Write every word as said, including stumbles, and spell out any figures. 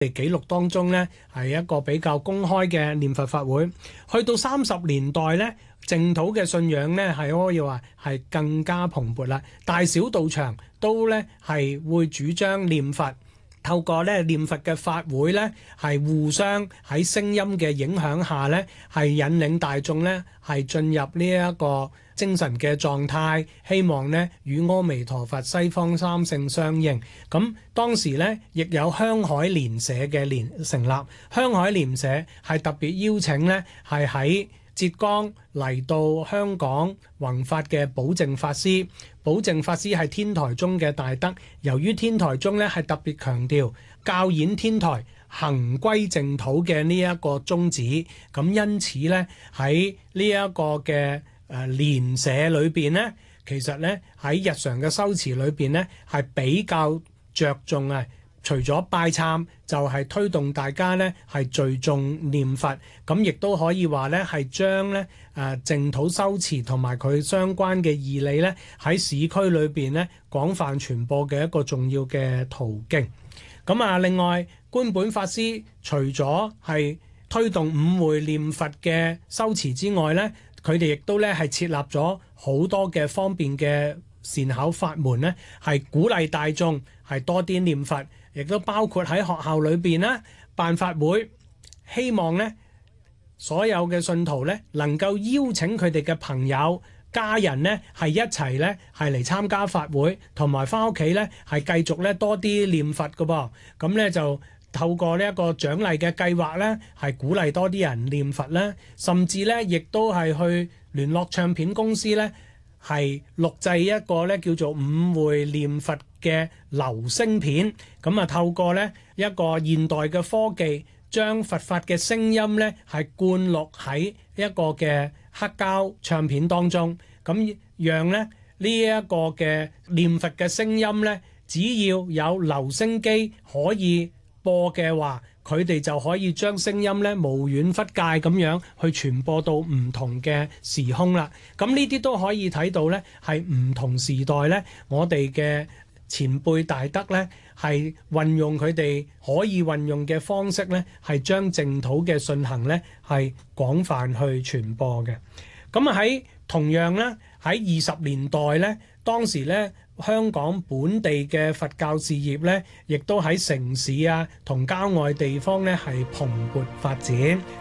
記錄當中呢，係一個比較公開嘅念佛法會。去到三十年代呢，淨土嘅信仰呢係可以話係更加蓬勃啦。大小道場都呢係會主張念佛。透過咧念佛嘅法會咧，係互相喺聲音嘅影響下咧，係引領大眾咧係進入呢一個精神嘅狀態，希望咧與阿彌陀佛西方三聖相應。咁當時咧亦有香海蓮社嘅連成立，香海蓮社係特別邀請咧係喺浙江嚟到香港弘法嘅寶靜法師。寶靜法師係天台宗嘅大德，由於天台宗咧係特別強調教演天台行歸淨土嘅呢一個宗旨，咁因此咧喺呢一個嘅誒蓮社裏邊咧，其實咧喺日常嘅修持裏邊咧係比較着重啊。除咗拜懺，就係、是、推動大家咧係聚眾念佛，咁亦都可以話咧係將咧誒淨土修持同埋佢相關嘅義理咧喺市區裏邊咧廣泛傳播嘅一個重要嘅途徑。咁啊，另外觀本法師除咗係推動五會念佛嘅修持之外咧，佢哋亦都咧係設立咗好多嘅方便嘅善巧法門咧，係鼓勵大眾係多啲念佛。亦都包括喺學校裏邊啦，辦法會，希望咧所有嘅信徒咧能夠邀請佢哋嘅朋友、家人咧係一齊咧係嚟參加法會，同埋翻屋企咧係繼續咧多啲念佛㗎噃。咁咧就透過呢一個獎勵嘅計劃咧，係鼓勵多啲人念佛啦，甚至咧亦都係去聯絡唱片公司咧。係錄製一個咧叫做五會念佛嘅留聲片，咁啊透過咧一個現代嘅科技，將佛法嘅聲音咧係灌錄喺一個嘅黑膠唱片當中，咁讓咧呢一個嘅念佛嘅聲音咧，只要有留聲機可以播嘅話，佢哋就可以將聲音咧無遠弗屆咁樣去傳播到唔同嘅時空啦。咁呢啲都可以睇到咧，係唔同時代咧，我哋嘅前輩大德咧係運用佢哋可以運用嘅方式咧，係將淨土嘅信行咧係廣泛去傳播嘅。咁啊喺同樣咧喺二十年代咧，當時咧。香港本地嘅佛教事業咧，亦都喺城市啊同郊外地方咧係蓬勃發展。